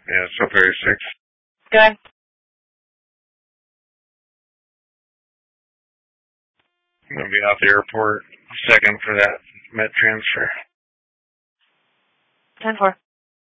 Yeah, so February 6th. Good. I'm going to be out the airport second for that Met transfer. 10-4.